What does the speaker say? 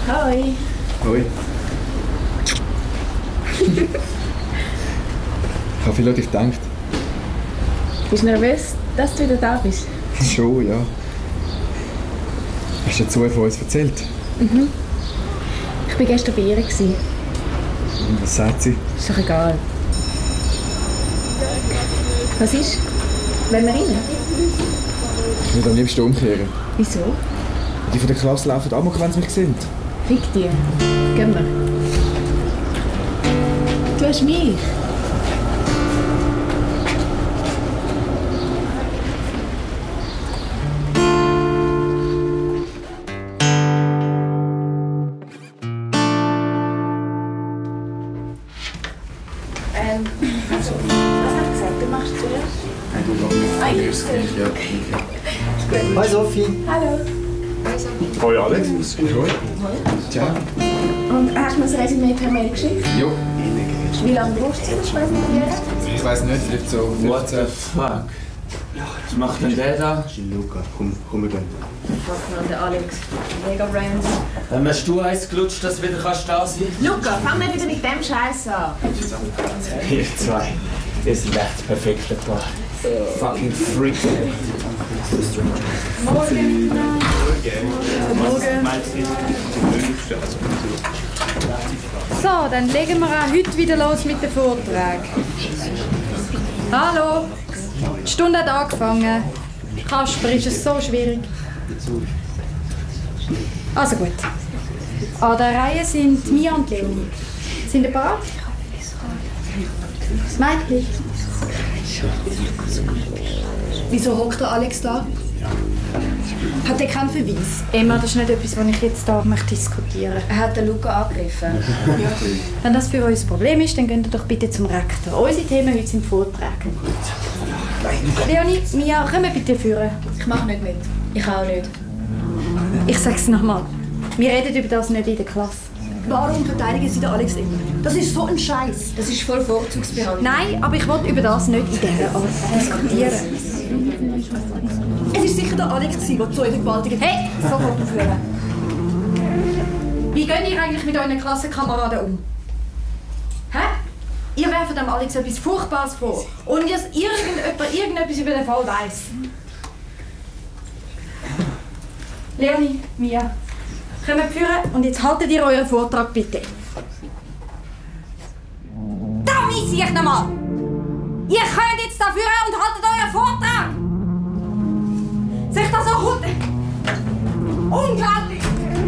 Hoi. Hoi. Ich habe viel an dich gedacht. Bist du nervös, dass du wieder da bist? Schon, ja. Hast du dazu von uns erzählt? Mhm. Ich war gestern bei ihr. Und was sagt sie? Ist doch egal. Was ist? Wollen wir rein? Ich würde am liebsten umkehren. Wieso? Die von der Klasse laufen amok, wenn sie mich sehen. Fick die. Gehen wir. Du hast mich. Was hat gesagt? Du machst zuerst? Nein, du machst es. Ja. Gut. Hi Sophie. Hallo. Hoi Alex. Hoi. Ciao. Und hast du mir das Resümee per Mail geschickt? Jo. Wie lange brauchst du das präsentieren? Ich weiss nicht, vielleicht so 15. Fuck. Was macht denn der da? Luca, komm wir gehen. Fuck man, der Alex. Mega Brands. Wenn man Stuhl eins gelutscht, dass du wieder kannst da sein. Luca, fang nicht wieder mit dem Scheiß an. Ihr zwei. Ihr seid echt das perfekte Paar. Fucking Freak. Morgen. So, dann legen wir auch heute wieder los mit dem Vortrag. Hallo, die Stunde hat angefangen. Kasper, ist es so schwierig? Also gut. An der Reihe sind Mia und Leonie. Sind ihr bereit? Das Mädchen. Wieso hockt der Alex da? Hat er keinen Verweis? Emma, das ist nicht etwas, was ich jetzt hier diskutieren möchte. Er hat den Luca angegriffen. Wenn das für euch ein Problem ist, dann geht ihr doch bitte zum Rektor. Unsere Themen heute sind Vorträge. Leonie, Mia, kommen bitte führen. Ich mache nicht mit. Ich auch nicht. Ich sag's nochmal. Wir reden über das nicht in der Klasse. Warum verteidigen Sie den Alex immer? Das ist so ein Scheiß. Das ist voll Vorzugsbehandlung. Nein, aber ich will über das nicht in dieser Art diskutieren. Es war sicher der Alex, der zu euch gewaltigt hat. Hey, sofort aufhören. Wie geht ihr eigentlich mit euren Klassenkameraden um? Hä? Ihr werft dem Alex etwas Furchtbares vor, ohne dass irgendetwas über den Fall weiss. Leonie, Mia, kommt führen und jetzt haltet ihr euren Vortrag bitte. Da weisse ich nochmal! Ihr könnt jetzt da führen und haltet euren Vortrag! Sich das so gut? Unglaublich!